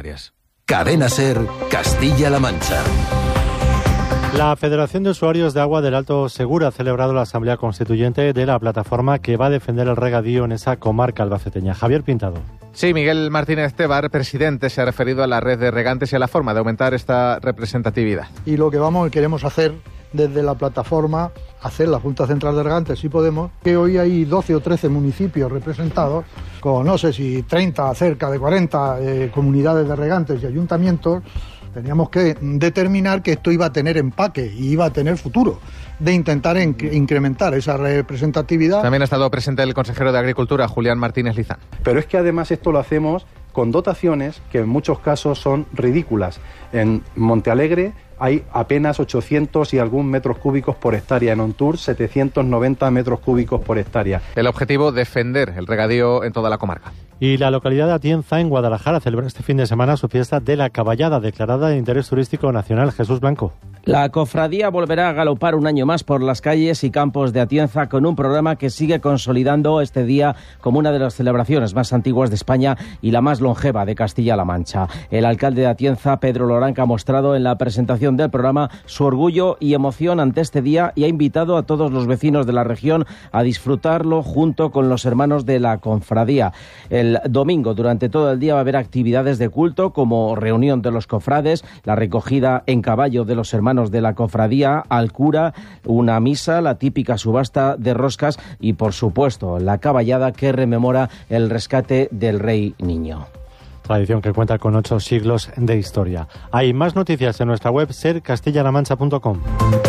Gracias. Cadena SER, Castilla-La Mancha. La Federación de Usuarios de Agua del Alto Segura ha celebrado la Asamblea Constituyente de la plataforma que va a defender el regadío en esa comarca albaceteña. Javier Pintado. Sí, Miguel Martínez Tebar, presidente, se ha referido a la red de regantes y a la forma de aumentar esta representatividad. Y lo que queremos hacer desde la plataforma, hacer la Junta Central de Regantes, si podemos, que hoy hay 12 o 13 municipios representados, con no sé si 30, cerca de 40 comunidades de regantes y ayuntamientos. Teníamos que determinar que esto iba a tener empaque y iba a tener futuro, de intentar incrementar esa representatividad. También ha estado presente el consejero de Agricultura, Julián Martínez Lizán. Pero es que además esto lo hacemos con dotaciones que en muchos casos son ridículas. En Montealegre hay apenas 800 y algún metros cúbicos por hectárea. En Ontur, 790 metros cúbicos por hectárea. El objetivo, defender el regadío en toda la comarca. Y la localidad de Atienza, en Guadalajara, celebra este fin de semana su fiesta de la Caballada, declarada de interés turístico nacional. Jesús Blanco. La cofradía volverá a galopar un año más por las calles y campos de Atienza con un programa que sigue consolidando este día como una de las celebraciones más antiguas de España y la más longeva de Castilla-La Mancha. El alcalde de Atienza, Pedro Loranca, ha mostrado en la presentación del programa su orgullo y emoción ante este día y ha invitado a todos los vecinos de la región a disfrutarlo junto con los hermanos de la cofradía. El domingo, durante todo el día, va a haber actividades de culto como reunión de los cofrades, la recogida en caballo de los hermanos de la cofradía, al cura, una misa, la típica subasta de roscas y, por supuesto, la caballada que rememora el rescate del rey niño. Tradición que cuenta con 8 siglos de historia. Hay más noticias en nuestra web sercastillalamancha.com.